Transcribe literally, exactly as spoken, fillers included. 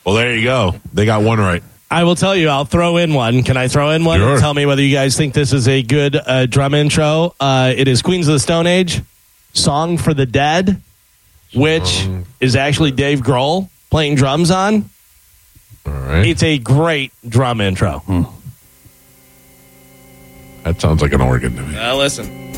Well, there you go. They got one right. I will tell you, I'll throw in one. Can I throw in one? Sure. And tell me whether you guys think this is a good uh, drum intro. Uh, it is Queens of the Stone Age, Song for the Dead, which Song. is actually Dave Grohl playing drums on. All right. It's a great drum intro. That sounds like an organ to me. Uh, listen.